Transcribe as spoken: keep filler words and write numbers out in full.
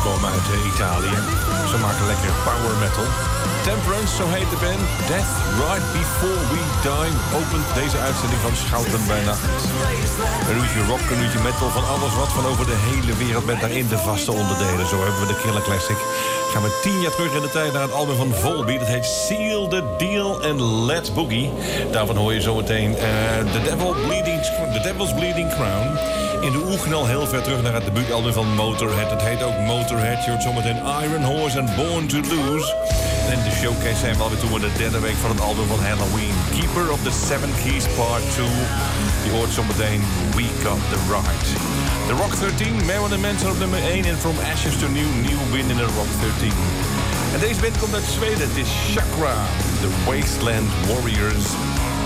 komen uit uh, Italië. Ze maken lekker power metal. Temperance, zo heet de band. Death Right Before We Die opent deze uitzending van Schouten bij Nacht. Een uurtje rock, een uurtje metal, van alles wat van over de hele wereld met daarin de vaste onderdelen. Zo hebben we de Killer Classic. Gaan we tien jaar terug in de tijd naar het album van Volbeat. Dat heet Seal the Deal and Let's Boogie. Daarvan hoor je zometeen uh, The, Devil Bleeding, The Devil's Bleeding Crown. In de oerknal heel ver terug naar het debuutalbum van Motorhead. Het heet ook Motorhead. Je hoort zometeen Iron Horse and Born to Lose. En in de showcase zijn we alweer toe in de derde week van het album van Halloween. Keeper of the Seven Keys Part two. Je hoort zometeen We Got the Right. The Rock dertien, Marilyn Manson op nummer één. En From Ashes to New, nieuw win in de Rock dertien. En deze band komt uit Zweden. Het is Chakra, The Wasteland Warriors.